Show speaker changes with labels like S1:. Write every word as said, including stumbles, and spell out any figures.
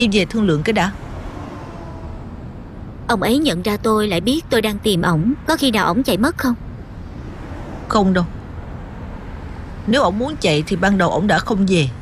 S1: Đi về thương lượng cái đã.
S2: Ông ấy nhận ra tôi lại biết tôi đang tìm ổng. Có khi nào ổng chạy mất không?
S1: Không đâu. Nếu ổng muốn chạy thì ban đầu ổng đã không về.